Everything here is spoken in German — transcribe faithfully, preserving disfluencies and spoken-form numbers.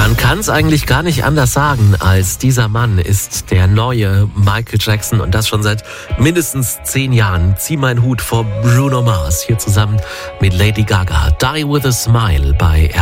Man kann es eigentlich gar nicht anders sagen, als dieser Mann ist der neue Michael Jackson und das schon seit mindestens zehn Jahren. Zieh meinen Hut vor Bruno Mars hier zusammen mit Lady Gaga. Die with a Smile bei